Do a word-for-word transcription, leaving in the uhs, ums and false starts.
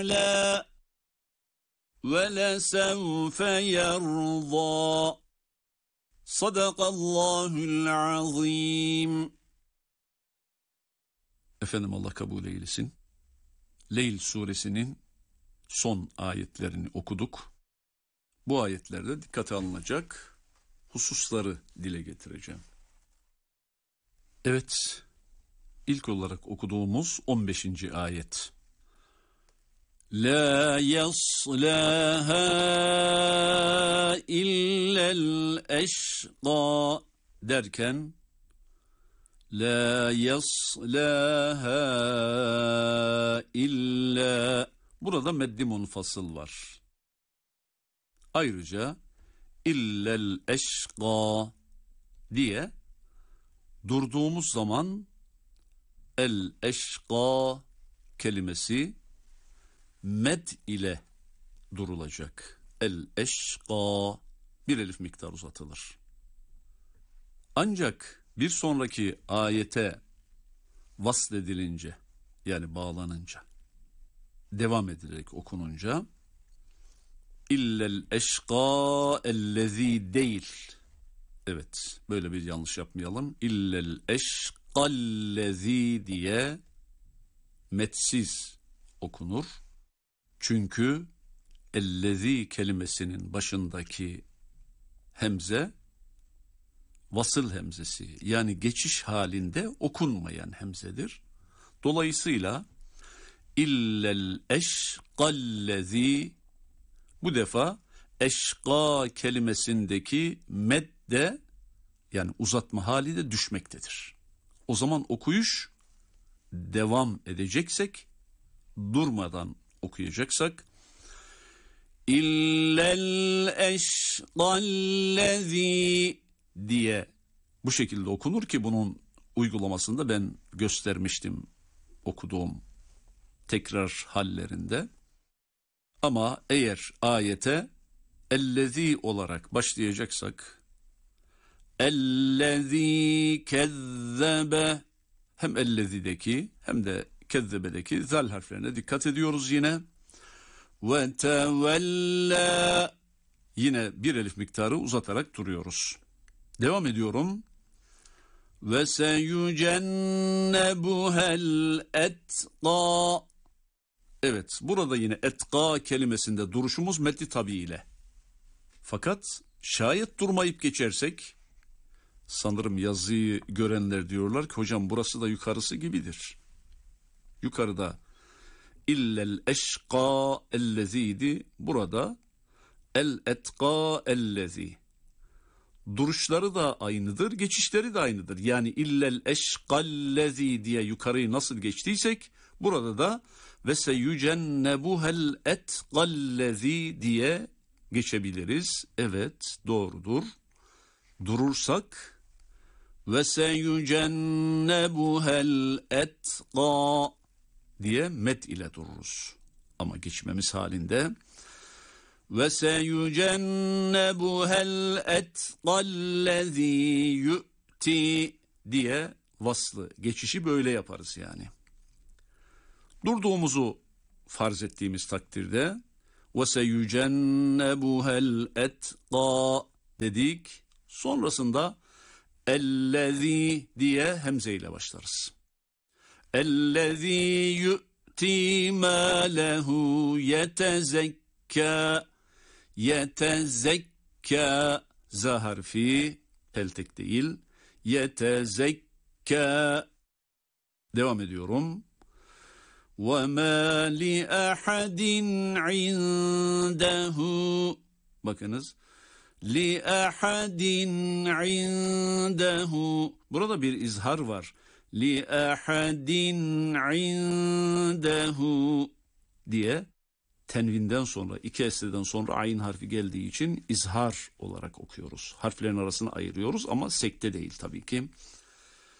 لا وَلَسَوْفَ يَرْضَى Sadakallahul azim. Efendim Allah kabul eylesin. Leyl suresinin son ayetlerini okuduk. Bu ayetlerde dikkate alınacak hususları dile getireceğim. Evet, ilk olarak okuduğumuz on beşinci ayet. La yaslaha illel eşqa derken la yaslaha illa, burada meddi munfasıl var. Ayrıca illel eşqa diye durduğumuz zaman el eşqa kelimesi med ile durulacak. El eşqa, bir elif miktar uzatılır. Ancak bir sonraki ayete vasledilince, yani bağlanınca, devam edilerek okununca illel eşqa ellezî değil. Evet, böyle bir yanlış yapmayalım. İllel eşqallezî diye metsiz okunur. Çünkü ellezî kelimesinin başındaki hemze vasıl hemzesi, yani geçiş halinde okunmayan hemzedir. Dolayısıyla illel eşqallezî, bu defa eşqa kelimesindeki medde, yani uzatma hali de düşmektedir. O zaman okuyuş devam edeceksek, durmadan okuyacaksak illel eşqallezî diye bu şekilde okunur ki bunun uygulamasında ben göstermiştim okuduğum tekrar hallerinde. Ama eğer ayete ellezî olarak başlayacaksak ellezî kezzebe, hem ellezî'deki hem de kezzebedeki zal harflerine dikkat ediyoruz yine. Ve tevella, yine bir elif miktarı uzatarak duruyoruz. Devam ediyorum. Ve seyucennebuhel etqa. Evet, burada yine etqa kelimesinde duruşumuz metni tabi ile. Fakat şayet durmayıp geçersek, sanırım yazıyı görenler diyorlar ki hocam burası da yukarısı gibidir. Yukarıda illel eşqa ellezî'di, burada el etqa ellezî. Duruşları da aynıdır, geçişleri de aynıdır. Yani illel eşqallezî diye yukarıyı nasıl geçtiysek, burada da ve seyucennebuhel etqallezî diye geçebiliriz. Evet, doğrudur. Durursak ve seyucennebuhel etqa diye met ile dururuz. Ama geçmemiz halinde ve seyucennebuhel etqallezî yu'ti diye vaslı geçişi böyle yaparız yani. Durduğumuzu farz ettiğimiz takdirde ve seyucennebuhel etqa dedik. Sonrasında ellezî diye hemze ile başlarız. Ellezî yu'ti mâlehu yetezekkâ. Yetezekkâ, za harfi peltek değil. Yetezekkâ. Devam ediyorum. وَمَا لِأَحَدٍ عِنْدَهُ. Bakınız. لِأَحَدٍ عِنْدَهُ. Burada bir izhar var. لِأَحَدٍ عِنْدَهُ diye tenvinden sonra, iki esreden sonra ayn harfi geldiği için izhar olarak okuyoruz. Harflerin arasını ayırıyoruz ama sekte değil tabii ki.